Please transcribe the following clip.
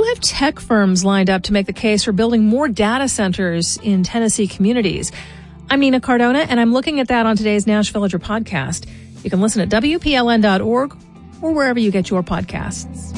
do have tech firms lined up to make the case for building more data centers in Tennessee communities. I'm Nina Cardona, and I'm looking at that on today's Nash Villager podcast. You can listen at WPLN.org or wherever you get your podcasts.